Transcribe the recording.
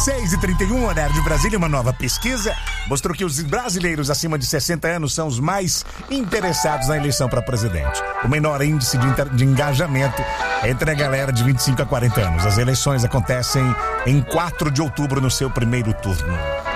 6h31, horário de Brasília, uma nova pesquisa mostrou que os brasileiros acima de 60 anos são os mais interessados na eleição para presidente. O menor índice de engajamento entre a galera de 25 a 40 anos. As eleições acontecem em 4 de outubro no seu primeiro turno.